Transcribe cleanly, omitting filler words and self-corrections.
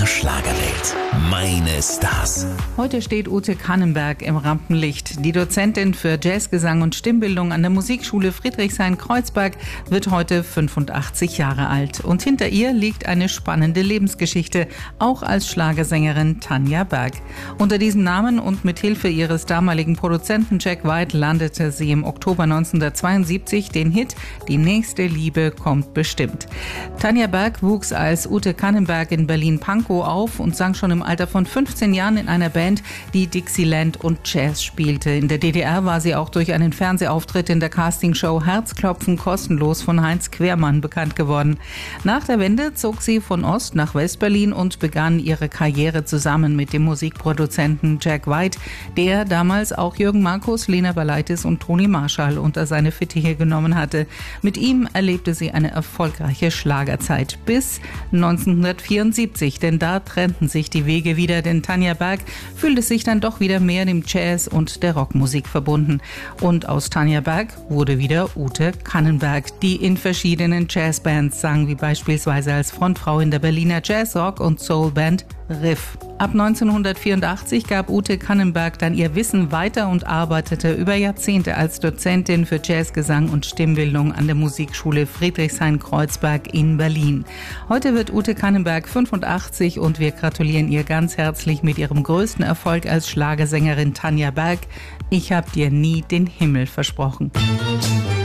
Schlagerwelt. Meine Stars. Heute steht Ute Kannenberg im Rampenlicht. Die Dozentin für Jazzgesang und Stimmbildung an der Musikschule Friedrichshain-Kreuzberg wird heute 85 Jahre alt. Und hinter ihr liegt eine spannende Lebensgeschichte, auch als Schlagersängerin Tanja Berg. Unter diesem Namen und mit Hilfe ihres damaligen Produzenten Jack White landete sie im Oktober 1972 den Hit Die nächste Liebe kommt bestimmt. Tanja Berg wuchs als Ute Kannenberg in Berlin-Pankow auf und sang schon im Alter von 15 Jahren in einer Band, die Dixieland und Jazz spielte. In der DDR war sie auch durch einen Fernsehauftritt in der Castingshow Herzklopfen kostenlos von Heinz Quermann bekannt geworden. Nach der Wende zog sie von Ost nach West-Berlin und begann ihre Karriere zusammen mit dem Musikproduzenten Jack White, der damals auch Jürgen Markus, Lena Balaitis und Toni Marshall unter seine Fittiche genommen hatte. Mit ihm erlebte sie eine erfolgreiche Schlagerzeit bis 1974, denn da trennten sich die Wege wieder, denn Tanja Berg fühlte sich dann doch wieder mehr dem Jazz und der Rockmusik verbunden. Und aus Tanja Berg wurde wieder Ute Kannenberg, die in verschiedenen Jazzbands sang, wie beispielsweise als Frontfrau in der Berliner Jazzrock- und Soulband Riff. Ab 1984 gab Ute Kannenberg dann ihr Wissen weiter und arbeitete über Jahrzehnte als Dozentin für Jazzgesang und Stimmbildung an der Musikschule Friedrichshain-Kreuzberg in Berlin. Heute wird Ute Kannenberg 85 und wir gratulieren ihr ganz herzlich mit ihrem größten Erfolg als Schlagersängerin Tanja Berg. Ich hab dir nie den Himmel versprochen.